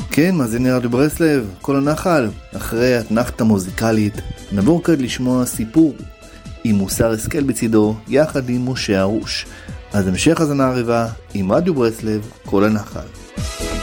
כן, מאזיני רדיו ברסלב, כל הנחל. אחרי התנחת המוזיקלית, נעבור כעת לשמוע סיפור עם מוסר השכל בצידו, יחד עם משה הרוש. אז המשך הזנה ערבה עם רדיו ברסלב, כל הנחל.